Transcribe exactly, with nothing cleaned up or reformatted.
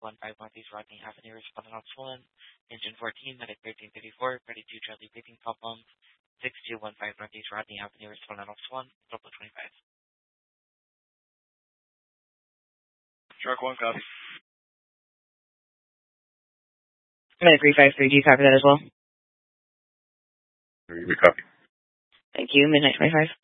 one five Northeast Rodney Avenue, responding not swollen. Engine fourteen, medic thirteen thirty-four, ready to Charlie breathing problems. six two one five Northeast Rodney Avenue, responding not swollen. Double twenty-five. Shark one, copy. Medic three five three, do you copy that as well? We copy. Thank you. Midnight twenty-five.